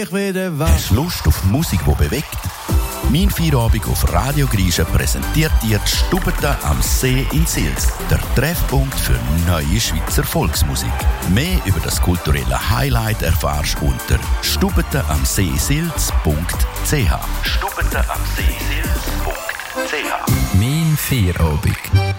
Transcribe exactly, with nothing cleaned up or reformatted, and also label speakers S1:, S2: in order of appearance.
S1: ich wieder wach.
S2: Hast du Lust auf Musik, die bewegt? Mein Feierabend auf Radio Griechen präsentiert dir die Stubete am See in Sils, der Treffpunkt für neue Schweizer Volksmusik. Mehr über das kulturelle Highlight erfährst du unter stubete am see sils punkt c h. stubete am see sils punkt c h.
S3: Mein Feierabend.